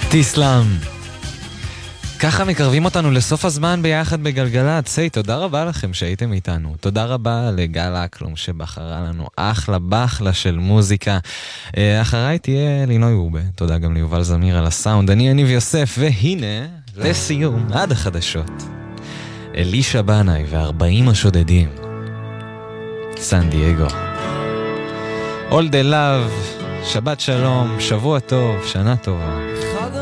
תסלם. ככה מקרבים אותנו לסוף הזמן ביחד בגלגלת. תודה רבה לכם שהייתם איתנו. תודה רבה לגל אקלום שבחרה לנו אחלה בחלה של מוזיקה. אחריי תהיה לינוי רובה. תודה גם ליובל זמיר על הסאונד. אני יניב יוסף, והנה לסיום עד החדשות אלישה בנאי ו40 השודדים, סן דייגו. All the love, שבת שלום, שבוע טוב, שנה טובה.